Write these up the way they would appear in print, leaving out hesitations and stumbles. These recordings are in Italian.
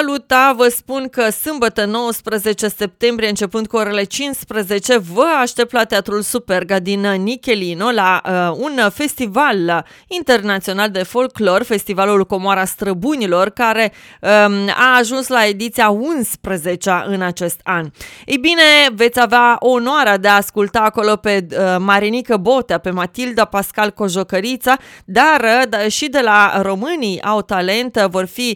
saluta, vă spun că sâmbătă 19 septembrie, începând cu orele 15, vă aștept la Teatrul Superga din Nichelino la un festival internațional de folclor, Festivalul Comoara Străbunilor, care a ajuns la ediția 11-a în acest an. Ei bine, veți avea onoarea de a asculta acolo pe Marinică Botea, pe Matilda Pascal Cojocărița, dar și de la Românii Au Talent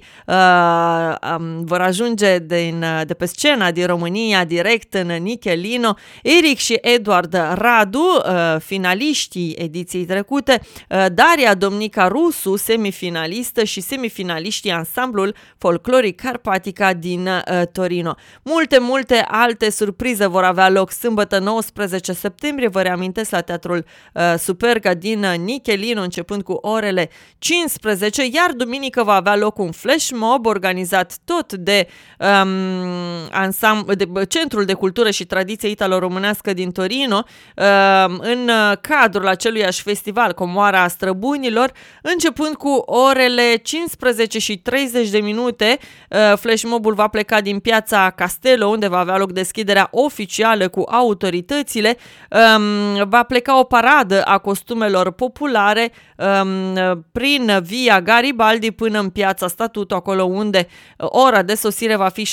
vor ajunge de pe scena din România direct în Nichelino Eric și Eduard Radu, finaliștii ediției trecute, Daria Domnica Rusu, semifinalistă, și semifinaliștii ansamblul folcloric Carpatica din Torino. Multe alte surprize vor avea loc sâmbătă 19 septembrie, vă reamintesc, la Teatrul Superga din Nichelino, începând cu orele 15, iar duminică va avea loc un flash mob organizat tot de Centrul de Cultură și Tradiție Italo-Românească din Torino, în cadrul aceluiași festival Comoara Străbunilor, începând cu orele 15:30. Flash mob-ul va pleca din Piața Castello, unde va avea loc deschiderea oficială cu autoritățile. Va pleca o paradă a costumelor populare prin Via Garibaldi până în Piața Statuto, acolo unde ora de sosire va fi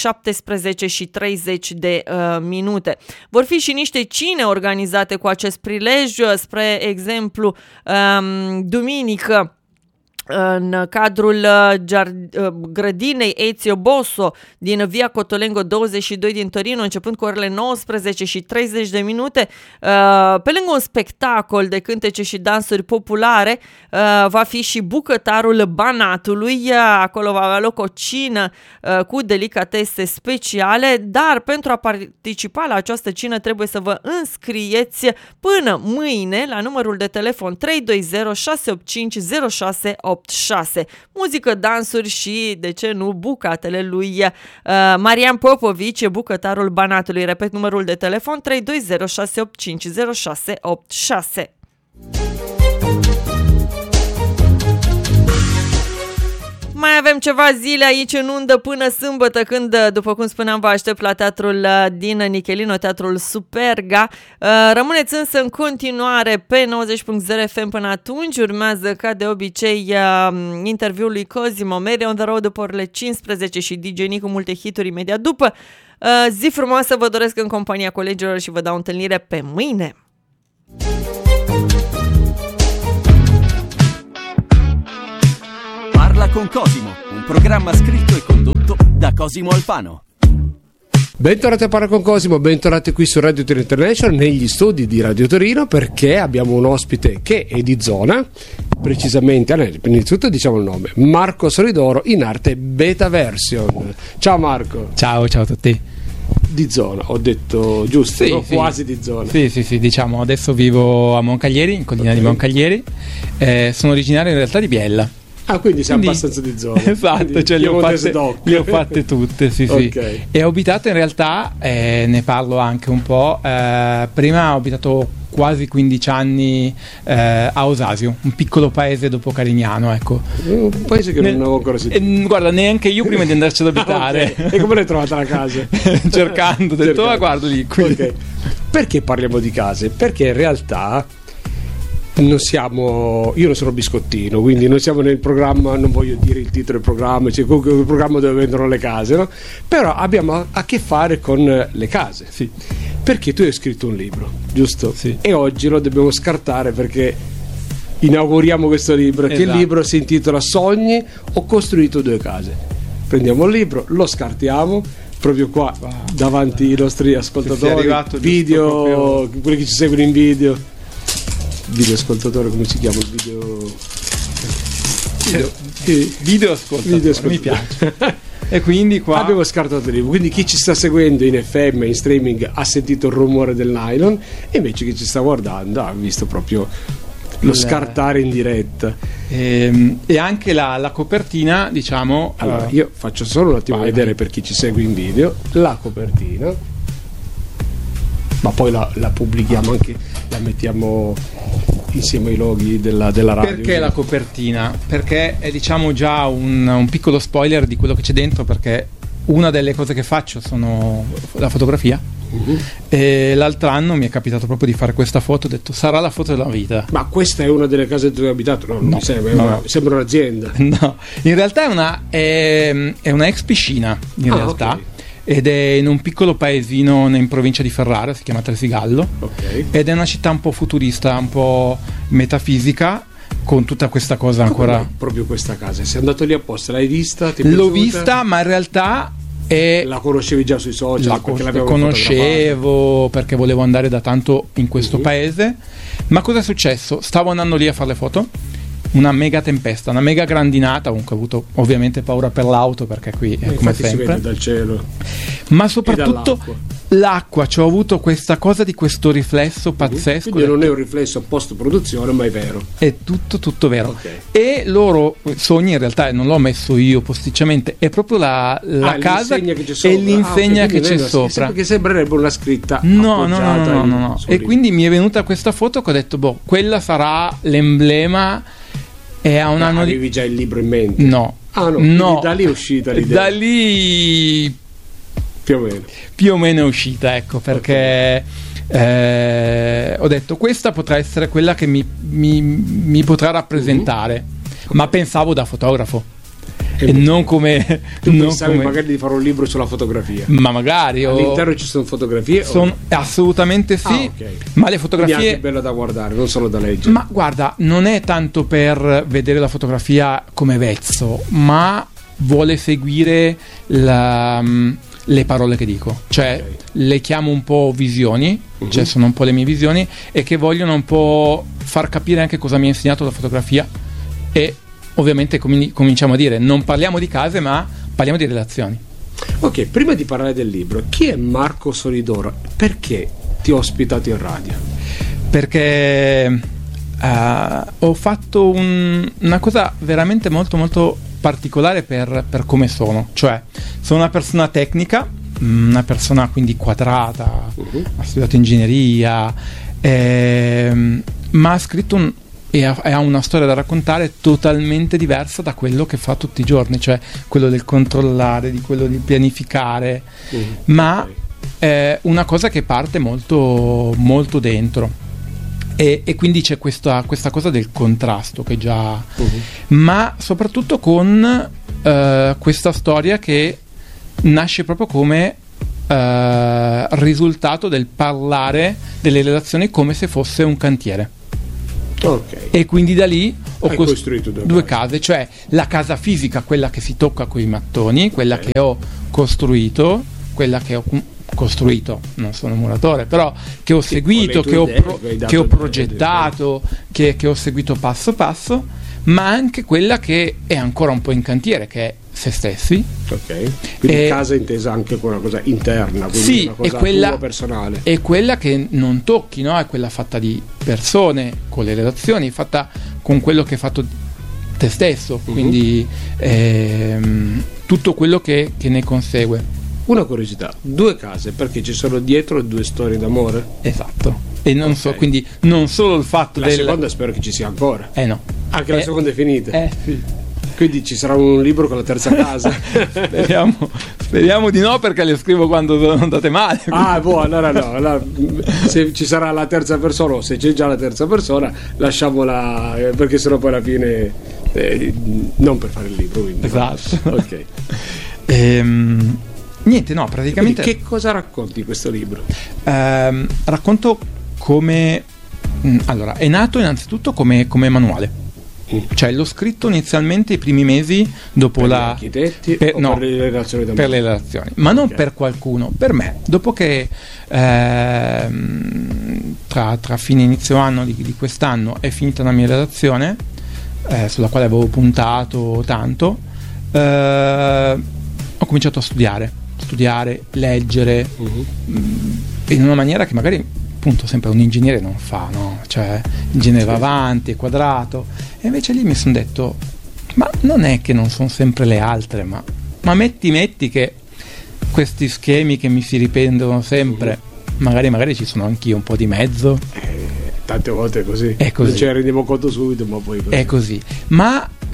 17:30. Vor fi și niște cine organizate cu acest prilej, spre exemplu, duminică, în cadrul grădinei Ezio Bosso din Via Cotolengo 22 din Torino, începând cu orele 19:30. Pe lângă un spectacol de cântece și dansuri populare, va fi și bucătarul Banatului. Acolo va avea loc o cină cu delicatese speciale, dar pentru a participa la această cină trebuie să vă înscrieți până mâine la numărul de telefon 320 685 0686. Muzică, dansuri și, de ce nu, bucatele lui Marian Popovici, bucătarul Banatului. Repet numărul de telefon 320 685 0686. Mai avem ceva zile aici în undă până sâmbătă, când, după cum spuneam, vă aștept la teatrul din Nichelino, Teatrul Superga. Rămâneți însă în continuare pe 90.0 FM până atunci. Urmează, ca de obicei, interviul lui Cosimo Mere on the road după orele 15 și DJ Nicu, multe hituri imediat după. Zi frumoasă vă doresc în compania colegilor și vă dau întâlnire pe mâine. Parla con Cosimo, un programma scritto e condotto da Cosimo Alfano. Bentornati a Parla con Cosimo, bentornati qui su Radio Torino International, negli studi di Radio Torino, perché abbiamo un ospite che è di zona, precisamente, innanzitutto diciamo il nome, Marco Solidoro, in arte Beta Version. Ciao Marco. Ciao a tutti. Di zona, ho detto giusto? Sì, no? sì. Quasi di zona. Sì, diciamo, adesso vivo a Moncaglieri, in collina di Moncaglieri. Sono originario in realtà di Biella. Ah, quindi sei abbastanza di zona. Esatto, cioè le ho fatte tutte, sì. Okay. E ho abitato in realtà, ne parlo anche un po', prima ho abitato quasi 15 anni a Osasio, un piccolo paese dopo Carignano, ecco. Un paese che non avevo ancora sentito. Guarda, neanche io prima di andarci ad abitare. Okay. E come l'hai trovata la casa? Cercando, ho detto, guardo lì. Okay. Perché parliamo di case? Perché in realtà io non sono biscottino, quindi non siamo nel programma, non voglio dire il titolo del programma, cioè comunque il programma dove vendono le case, no? Però abbiamo a che fare con le case, sì. Perché tu hai scritto un libro, giusto? Sì. E oggi lo dobbiamo scartare perché inauguriamo questo libro, esatto. Che il libro si intitola Sogni, ho costruito 2 case. Prendiamo il libro, lo scartiamo proprio qua davanti ai nostri ascoltatori, video, quelli che ci seguono in video ascoltatore, come si chiama il video ascoltatore. Mi piace. E quindi qua abbiamo scartato il libro, quindi chi ci sta seguendo in FM, in streaming, ha sentito il rumore del nylon, e invece chi ci sta guardando ha visto proprio lo scartare in diretta. E anche la copertina, diciamo. Allora io faccio solo un attimo vedere per chi ci segue in video la copertina, ma poi la pubblichiamo anche, la mettiamo insieme ai loghi della radio. Perché la copertina? Perché è, diciamo, già un piccolo spoiler di quello che c'è dentro, perché una delle cose che faccio sono la fotografia. E l'altro anno mi è capitato proprio di fare questa foto, ho detto sarà la foto della vita. Ma questa è una delle case dove hai abitato? No, non mi sembra, sembra un'azienda. No, in realtà è una ex piscina in realtà. Okay. Ed è in un piccolo paesino in provincia di Ferrara, si chiama Tresigallo. Okay. Ed è una città un po' futurista, un po' metafisica, con tutta questa cosa ancora. Come proprio questa casa? Sei andato lì apposta, l'hai vista? L'ho vista, ma in realtà la conoscevi già sui social? La conoscevo perché volevo andare da tanto in questo paese. Ma cosa è successo? Stavo andando lì a fare le foto, una mega tempesta, una mega grandinata. Comunque ho avuto ovviamente paura per l'auto, perché qui è come sempre, si vede dal cielo, ma soprattutto l'acqua, cioè ho avuto questa cosa di questo riflesso pazzesco. Quindi non è un riflesso post produzione, ma è vero, è tutto vero. Okay. E loro sogni, in realtà non l'ho messo io posticciamente, è proprio la casa e l'insegna che c'è sopra, perché sembrerebbe una scritta no. E quindi mi è venuta questa foto che ho detto quella sarà l'emblema. E a un anno avevi già il libro in mente? No. No. Da lì è uscita l'idea? Da lì più o meno è uscita, ecco, perché ho detto questa potrà essere quella che mi potrà rappresentare, ma pensavo da fotografo. E non come pensavi magari di fare un libro sulla fotografia, ma magari all'interno ci sono fotografie? Assolutamente sì. Okay. Ma le fotografie quindi è anche bella da guardare, non solo da leggere. Ma guarda, non è tanto per vedere la fotografia come vezzo, ma vuole seguire le parole che dico, cioè le chiamo un po' visioni, cioè sono un po' le mie visioni, e che vogliono un po' far capire anche cosa mi ha insegnato la fotografia. E ovviamente cominciamo a dire, non parliamo di case, ma parliamo di relazioni. Ok, prima di parlare del libro, chi è Marco Solidoro? Perché ti ho ospitato in radio? Perché ho fatto una cosa veramente molto molto particolare per come sono. Cioè, sono una persona tecnica, una persona quindi quadrata, ha studiato ingegneria, ma ha scritto e ha una storia da raccontare totalmente diversa da quello che fa tutti i giorni, cioè quello del controllare, di quello di pianificare, ma è una cosa che parte molto, molto dentro, e quindi c'è questa cosa del contrasto che già ma soprattutto con questa storia che nasce proprio come risultato del parlare delle relazioni come se fosse un cantiere. Okay. E quindi da lì ho costruito due case, cioè la casa fisica, quella che si tocca coi mattoni, quella che ho costruito, quella che ho costruito, non sono un muratore, però che ho seguito, che ho progettato, che ho seguito passo passo, ma anche quella che è ancora un po' in cantiere, che è se stessi. Ok, quindi casa intesa anche con una cosa interna, quindi sì, una cosa tua personale. È quella che non tocchi, no? È quella fatta di persone, con le relazioni, fatta con quello che hai fatto te stesso, quindi tutto quello che ne consegue. Una curiosità, due case, perché ci sono dietro due storie d'amore? Esatto. E non so, quindi non solo il fatto la seconda spero che ci sia ancora. No. Anche la seconda è finita. Sì. Quindi ci sarà un libro con la terza casa. Speriamo di no, perché le scrivo quando sono andate male. Allora no. Allora, se ci sarà la terza persona, o se c'è già la terza persona, lasciamola, perché sennò poi alla fine non per fare il libro. Quindi, esatto. Ok. Niente, no, praticamente. Quindi che cosa racconti in questo libro? Racconto come. Allora, è nato innanzitutto come manuale. Cioè l'ho scritto inizialmente i primi mesi dopo per gli architetti per le relazioni per le relazioni, ma non per qualcuno, per me. Dopo che tra fine e inizio anno di quest'anno è finita la mia relazione, sulla quale avevo puntato tanto, ho cominciato a studiare, leggere, in una maniera che magari appunto sempre un ingegnere non fa, no? Cioè l'ingegnere va avanti, è quadrato, e invece lì mi sono detto, ma non è che non sono sempre le altre, ma metti che questi schemi che mi si riprendono sempre, magari ci sono anch'io un po' di mezzo. Tante volte è così. È così. Non ce ne rendiamo conto subito, ma poi così. È così. Ma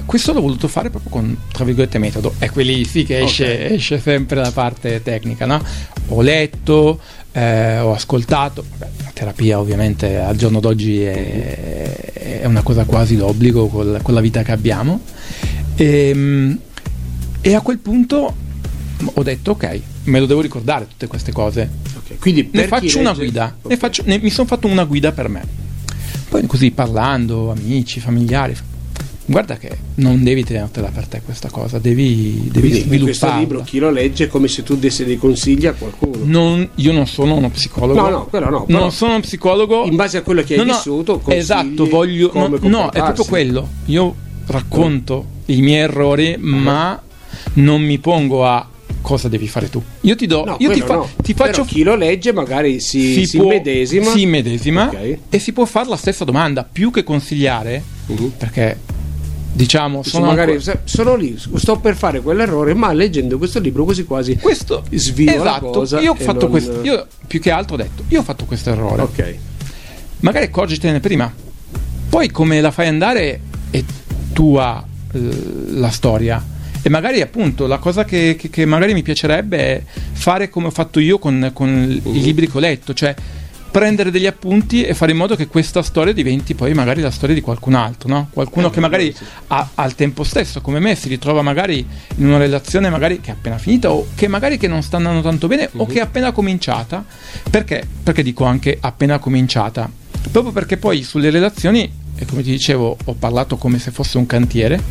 questo l'ho voluto fare proprio con, tra virgolette, metodo. È quelli sì che esce sempre la parte tecnica, no? Ho letto, ho ascoltato. Vabbè, la terapia ovviamente al giorno d'oggi è una cosa quasi d'obbligo con la vita che abbiamo, e a quel punto ho detto ok, me lo devo ricordare tutte queste cose, quindi ne faccio una guida, mi sono fatto una guida per me. Poi così parlando, amici, familiari, guarda che non devi tenertela per te questa cosa, devi svilupparla. In questo libro chi lo legge è come se tu dessi dei consigli a qualcuno. Io non sono uno psicologo. No, quello no. Non sono uno psicologo. In base a quello che hai vissuto, esatto, voglio. No, è proprio quello. Io racconto i miei errori, ma non mi pongo a cosa devi fare tu. Io ti do. Ti faccio. Però chi lo legge magari si immedesima. Okay. E si può fare la stessa domanda, più che consigliare, perché. Diciamo, sono lì, sto per fare quell'errore, ma leggendo questo libro quasi svio la cosa. Io ho fatto questo. Io più che altro ho detto, io ho fatto questo errore. Ok. Magari accorgitene prima. Poi come la fai andare è tua la storia. E magari appunto la cosa che magari mi piacerebbe è fare come ho fatto io con i libri che ho letto, cioè prendere degli appunti e fare in modo che questa storia diventi poi magari la storia di qualcun altro, no? Qualcuno che magari al tempo stesso come me si ritrova magari in una relazione magari che è appena finita, o che magari che non sta andando tanto bene, o che è appena cominciata. Perché dico anche appena cominciata? Proprio perché poi sulle relazioni, e come ti dicevo, ho parlato come se fosse un cantiere,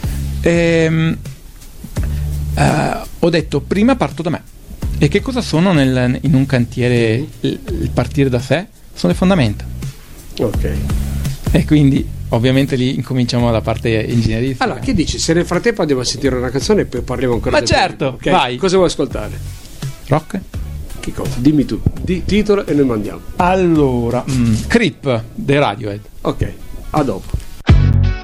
ho detto prima parto da me. E che cosa sono in un cantiere il partire da sé? Sono le fondamenta. Ok. E quindi ovviamente lì incominciamo la parte ingegneristica. Allora, che dici? Se nel frattempo andiamo a sentire una canzone e poi parliamo ancora. Ma certo, okay? Vai. Cosa vuoi ascoltare? Rock? Che cosa? Dimmi tu, titolo e noi mandiamo. Allora, Creep dei Radiohead. Ok, a dopo.